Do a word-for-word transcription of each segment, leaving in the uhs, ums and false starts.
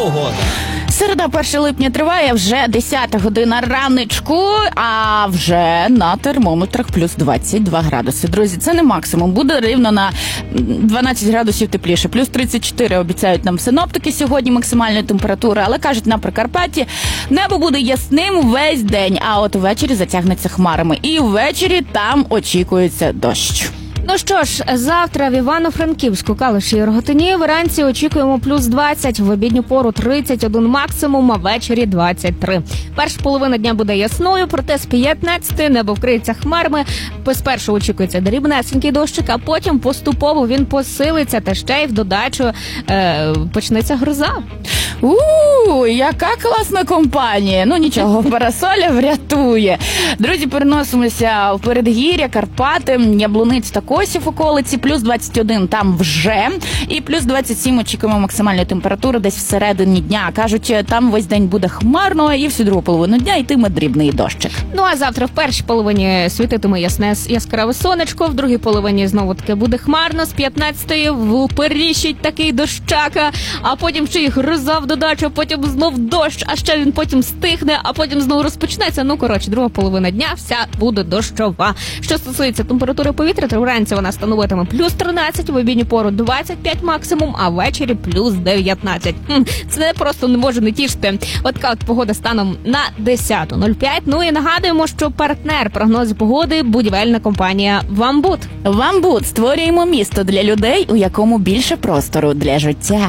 погода. Середа, перше липня триває, вже десята година раночку, а вже на термометрах плюс двадцять два градуси. Друзі, це не максимум, буде рівно на дванадцять градусів тепліше. Плюс тридцять чотири обіцяють нам синоптики сьогодні максимальної температури, але кажуть, на Прикарпатті небо буде ясним весь день, а от ввечері затягнеться хмарами. І ввечері там очікується дощ. Ну що ж, завтра в Івано-Франківську, Калуші і Рогатині вранці очікуємо плюс двадцять, в обідню пору тридцять один максимум, а ввечері двадцять три. Перша половина дня буде ясною, проте з п'ятнадцяти небо вкриється хмарами. Спершу очікується дрібнесенький дощик, а потім поступово він посилиться, та ще й в додачу е, почнеться гроза. У, яка класна компанія. Ну нічого, парасоля врятує. Друзі, переносимося в передгір'я, Карпати, Яблуниць та Косів околиці. Плюс двадцять один там вже. І плюс двадцять сім очікуємо максимальної температури десь всередині дня. Кажуть, там весь день буде хмарно і всю другу половину дня йтиме дрібний дощик. Ну а завтра в першій половині світитиме ясне яскраве сонечко, в другій половині знову таки буде хмарно, з п'ятнадцятої вперіщить такий дощака, а потім ще й гроза в додачу, потім знов дощ, а ще він потім стихне, а потім знову розпочнеться. Ну, коротше, друга половина дня вся буде дощова. Що стосується температури повітря, то вранці вона становитиме плюс тринадцять, в обідню пору двадцять п'ять максимум, а ввечері плюс дев'ятнадцять. Хм, це просто не може не тішити. От така от погода станом на десята нуль п'ять. Ну і нагадуємо, що партнер прогнозу погоди – будівельна компанія «Вамбут». «Вамбут» – створюємо місто для людей, у якому більше простору для життя.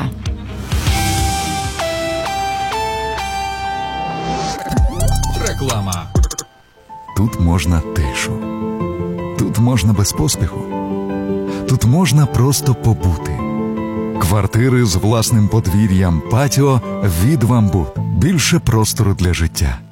Реклама. Тут можна тишу. Тут можна без поспіху. Тут можна просто побути. Квартири з власним подвір'ям, патіо від «Вамбут». Більше простору для життя.